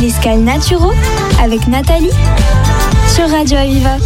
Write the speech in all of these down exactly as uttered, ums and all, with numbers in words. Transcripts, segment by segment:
L'escale Naturo avec Nathalie sur Radio Aviva.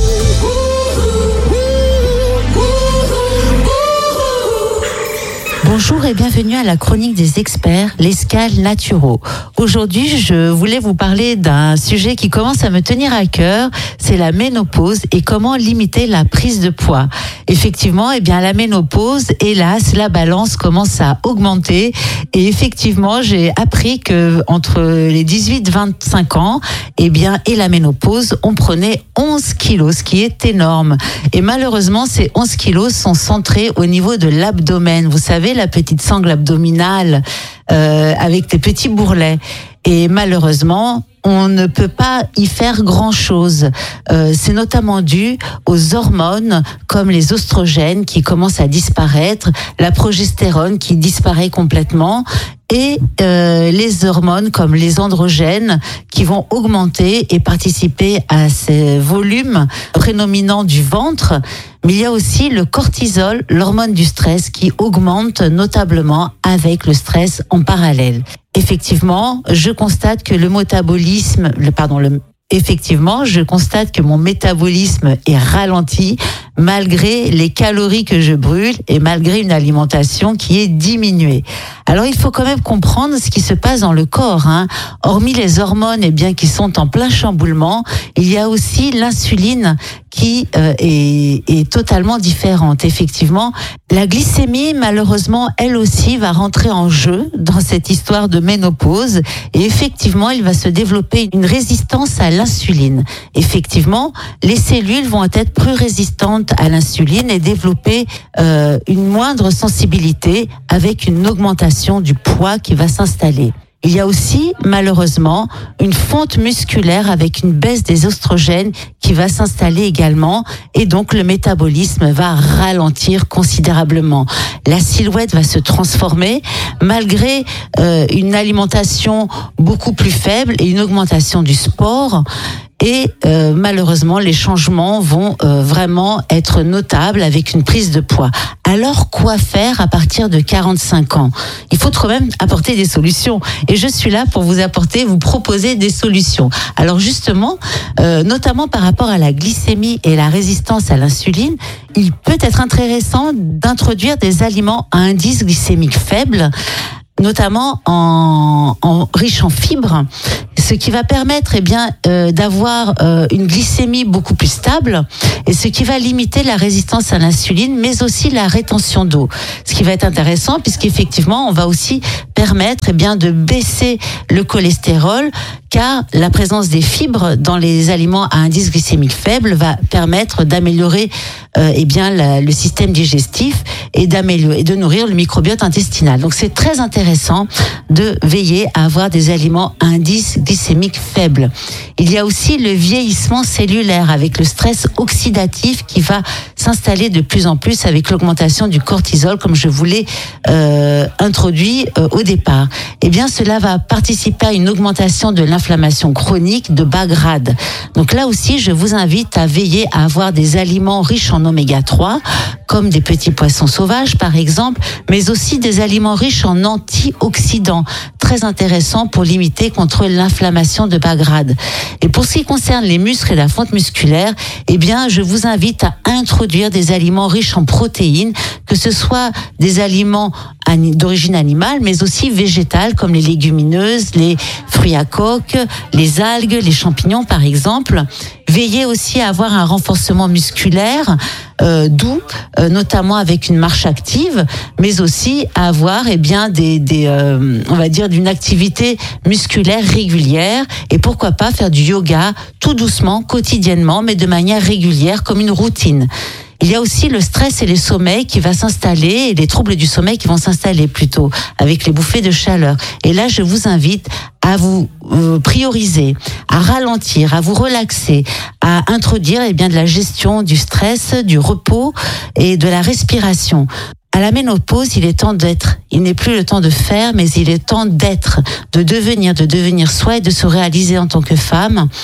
Bonjour et bienvenue à la chronique des experts, l'escale Naturo. Aujourd'hui, je voulais vous parler d'un sujet qui commence à me tenir à cœur, c'est la ménopause et comment limiter la prise de poids. Effectivement, eh bien, la ménopause, hélas, la balance commence à augmenter et effectivement, j'ai appris que entre les dix-huit et vingt-cinq ans, eh bien, et la ménopause, on prenait onze kilos, ce qui est énorme. Et malheureusement, ces onze kilos sont centrés au niveau de l'abdomen. Vous savez, la petite sangle abdominale euh, avec des petits bourrelets. Et malheureusement, on ne peut pas y faire grand-chose. Euh, c'est notamment dû aux hormones comme les oestrogènes qui commencent à disparaître, la progestérone qui disparaît complètement et euh, les hormones comme les androgènes qui vont augmenter et participer à ces volumes prédominants du ventre. Mais il y a aussi le cortisol, l'hormone du stress, qui augmente notablement avec le stress en parallèle. Effectivement, je constate que le métabolisme, le, pardon, le, effectivement, je constate que mon métabolisme est ralenti malgré les calories que je brûle et malgré une alimentation qui est diminuée. Alors, il faut quand même comprendre ce qui se passe dans le corps, hein. Hormis les hormones, eh bien, qui sont en plein chamboulement, il y a aussi l'insuline qui euh, est, est totalement différente. Effectivement, la glycémie, malheureusement, elle aussi va rentrer en jeu dans cette histoire de ménopause. Et effectivement, il va se développer une résistance à l'insuline. Effectivement, les cellules vont être plus résistantes à l'insuline et développer euh, une moindre sensibilité avec une augmentation du poids qui va s'installer. Il y a aussi, malheureusement, une fonte musculaire avec une baisse des oestrogènes qui va s'installer également et donc le métabolisme va ralentir considérablement. La silhouette va se transformer malgré euh, une alimentation beaucoup plus faible et une augmentation du sport. Et euh, malheureusement, les changements vont euh, vraiment être notables avec une prise de poids. Alors, quoi faire à partir de quarante-cinq ans ? Il faut quand même apporter des solutions. Et je suis là pour vous apporter, vous proposer des solutions. Alors justement, euh, notamment par rapport à la glycémie et la résistance à l'insuline, il peut être intéressant d'introduire des aliments à indice glycémique faible, notamment en, en riche en fibres, ce qui va permettre eh bien euh, d'avoir euh, une glycémie beaucoup plus stable et ce qui va limiter la résistance à l'insuline, mais aussi la rétention d'eau. Ce qui va être intéressant puisqu'effectivement, on va aussi permettre eh bien de baisser le cholestérol, car la présence des fibres dans les aliments à indice glycémique faible va permettre d'améliorer euh, eh bien la, le système digestif et d'améliorer et de nourrir le microbiote intestinal. Donc c'est très intéressant de veiller à avoir des aliments à indice glycémique faible. Il y a aussi le vieillissement cellulaire avec le stress oxydatif qui va s'installer de plus en plus avec l'augmentation du cortisol, comme je vous l'ai euh, introduit euh, au départ. Eh bien, cela va participer à une augmentation de l'inflammation chronique de bas grade. Donc là aussi, je vous invite à veiller à avoir des aliments riches en oméga trois, comme des petits poissons sauvages, par exemple, mais aussi des aliments riches en antioxydants, très intéressants pour limiter contre l'inflammation de bas grade. Et pour ce qui concerne les muscles et la fonte musculaire, eh bien, je vous invite à introduire des aliments riches en protéines, que ce soit des aliments d'origine animale, mais aussi végétale, comme les légumineuses, les fruits à coque, les algues, les champignons, par exemple. Veillez aussi à avoir un renforcement musculaire euh, doux, euh, notamment avec une marche active, mais aussi à avoir, eh bien, des, des euh, on va dire, d'une activité musculaire régulière et pourquoi pas faire du yoga tout doucement, quotidiennement, mais de manière régulière, comme une routine. Il y a aussi le stress et le sommeil qui va s'installer, et les troubles du sommeil qui vont s'installer plutôt, avec les bouffées de chaleur. Et là, je vous invite à vous euh, prioriser, à ralentir, à vous relaxer, à introduire eh bien, de la gestion du stress, du repos et de la respiration. À la ménopause, il est temps d'être. Il n'est plus le temps de faire, mais il est temps d'être, de devenir, de devenir soi et de se réaliser en tant que femme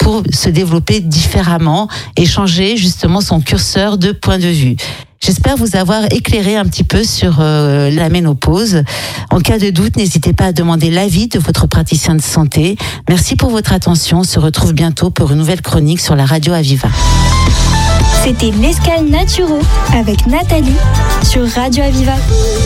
pour se développer différemment et changer justement son curseur de point de vue. J'espère vous avoir éclairé un petit peu sur euh, la ménopause. En cas de doute, n'hésitez pas à demander l'avis de votre praticien de santé. Merci pour votre attention. On se retrouve bientôt pour une nouvelle chronique sur la radio Aviva. C'était l'Escale Naturo avec Nathalie sur Radio Aviva.